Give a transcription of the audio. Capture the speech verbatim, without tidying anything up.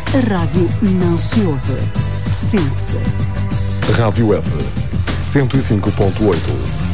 A rádio não se ouve, sente-se. Rádio F, cento e cinco ponto oito.